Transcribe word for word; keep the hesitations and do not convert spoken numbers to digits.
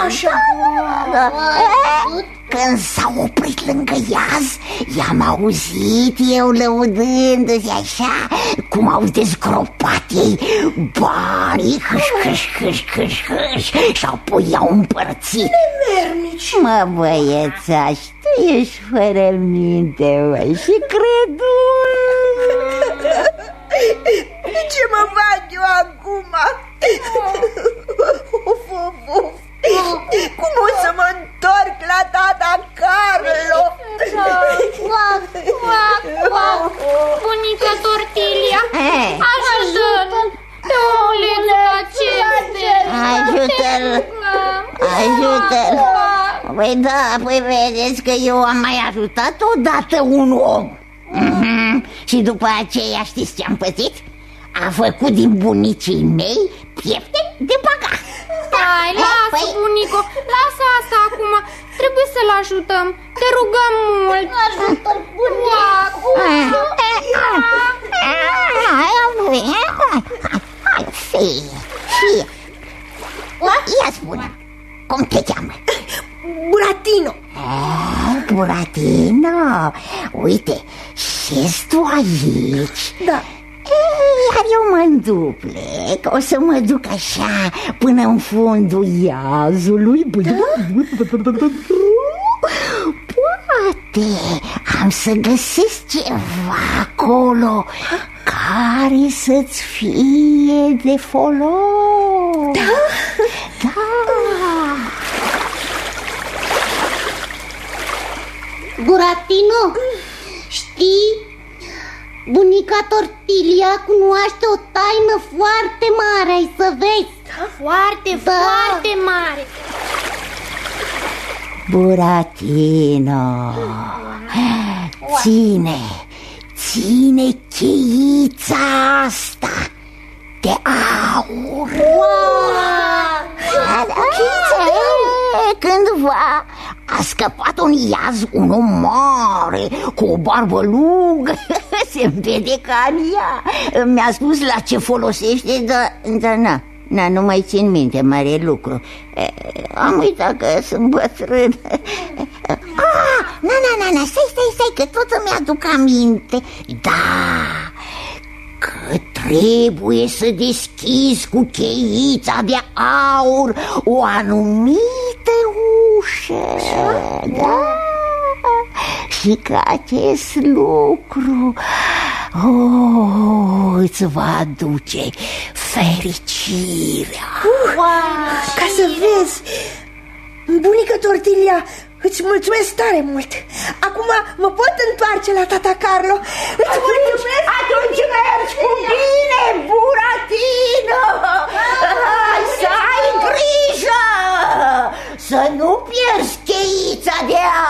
așa. Da, da. Când s-a oprit lângă iaz, i-am auzit eu lăudându-se așa cum au dezgropat ei banii, hâș, hâș, hâș, hâș, hâș, și apoi i-au împărțit. Nemernici. Mă, băiețaș, tu ești fără minte, mă, și credul. Ce mă fac eu acum? Uf, uf, uf. Cum o să mă întorc la tata Carlo? Uac, uac, uac. Bunica Tortilia, ajută-l pe omulețul acesta. Ajută-l, ajută-l. Păi da, păi vedeți că eu am mai ajutat odată un om. Mm-hmm. Și după aceea știți ce am pățit? A făcut din bunicii mei piepte de băgat. Stai, lasă, păi... bunico, lasă asta acum. Trebuie să-l ajutăm. Te rugăm mult. Ajută-l, bunico. Hai, fie, fie. Ia spune, cum te cheamă? Buratino. Buratino, uite, șezi tu aici? Da. Iar eu mă înduplec, o să mă duc așa până în fundul iazului. Poate am să găsesc ceva acolo care să-ți fie de folos. Da? Da. Buratino, știi? Bunica Tortilia cunoaște o taină foarte mare, ai să vezi. Foarte, da. foarte mare. Buratino, ține, ține cheița asta de aur. Wow! Cheița? Cândva a scăpat un iaz, un om mare, cu o barbă lungă, se vede ca în ea. Mi-a spus la ce folosește, dar, dar na, na, nu mai țin minte mare lucru. Am uitat că sunt bătrân. Ah, na, na, na, na, stai, stai, stai, că tot îmi aduc aminte. Da, că trebuie să deschizi cu cheița de aur o anumită ușă. Da? Și că acest lucru oh, îți va aduce fericirea. uh, wow. Ca să vezi, bunica Tortilia, îți mulțumesc tare mult. Acum mă pot întoarce la tata Carlo. Îți mulțumesc. Atunci mergi cu bine, Buratino. Să ai grijă să nu pierzi cheița de